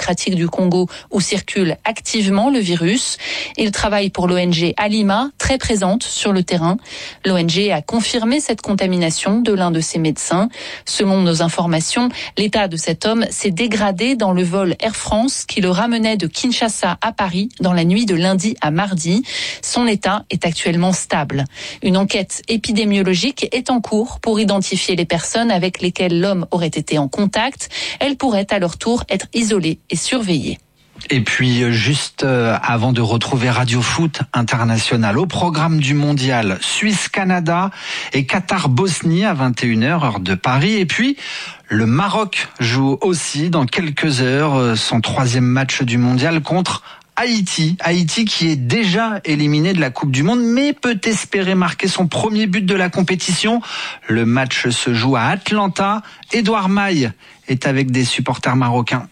démocratique du Congo où circule activement le virus. Il travaille pour l'ONG Alima, très présente sur le terrain. L'ONG a confirmé cette contamination de l'un de ses médecins. Selon nos informations, l'état de cet homme s'est dégradé dans le vol Air France qui le ramenait de Kinshasa à Paris dans la nuit de lundi à mardi. Son état est actuellement stable. Une enquête épidémiologique est en cours pour identifier les personnes avec lesquelles l'homme aurait été en contact. Elles pourraient à leur tour être isolées et surveillées. Et puis, juste avant de retrouver Radio Foot International, au programme du mondial, Suisse-Canada et Qatar-Bosnie à 21h, heure de Paris. Et puis, le Maroc joue aussi dans quelques heures son 3e match du mondial contre Haïti qui est déjà éliminé de la Coupe du Monde, mais peut espérer marquer son premier but de la compétition. Le match se joue à Atlanta. Édouard Maille est avec des supporters marocains.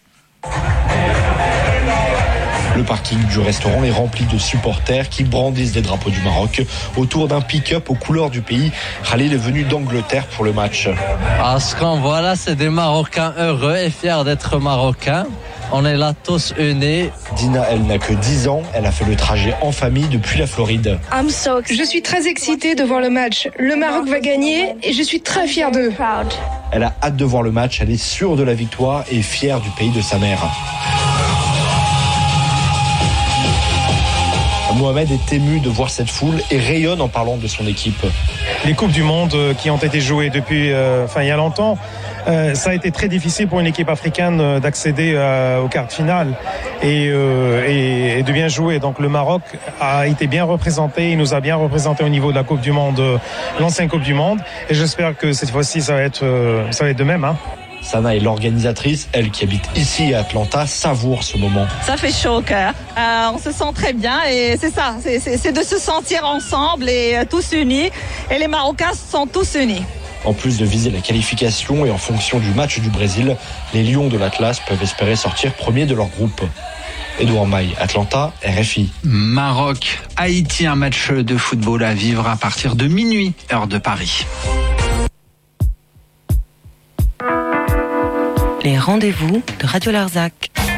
Le parking du restaurant est rempli de supporters qui brandissent des drapeaux du Maroc autour d'un pick-up aux couleurs du pays. Khalil est venu d'Angleterre pour le match. Ce qu'on voit là, c'est des Marocains heureux et fiers d'être Marocains. On est là tous unis. Dina, elle n'a que 10 ans. Elle a fait le trajet en famille depuis la Floride. Je suis très excitée de voir le match. Le Maroc va gagner et je suis très fière d'eux. Elle a hâte de voir le match. Elle est sûre de la victoire et fière du pays de sa mère. Mohamed est ému de voir cette foule et rayonne en parlant de son équipe. Les Coupes du Monde qui ont été jouées depuis il y a longtemps, ça a été très difficile pour une équipe africaine d'accéder aux quarts de finale et de bien jouer. Donc le Maroc a été bien représenté, il nous a bien représenté au niveau de la Coupe du Monde, l'ancienne Coupe du Monde. Et j'espère que cette fois-ci ça va être de même. Sana est l'organisatrice, elle qui habite ici à Atlanta, savoure ce moment. Ça fait chaud au cœur. On se sent très bien et c'est ça, c'est de se sentir ensemble et tous unis. Et les Marocains sont tous unis. En plus de viser la qualification et en fonction du match du Brésil, les Lions de l'Atlas peuvent espérer sortir premiers de leur groupe. Édouard Maille, Atlanta, RFI. Maroc, Haïti, un match de football à vivre à partir de minuit, heure de Paris. Les rendez-vous de Radio Larzac.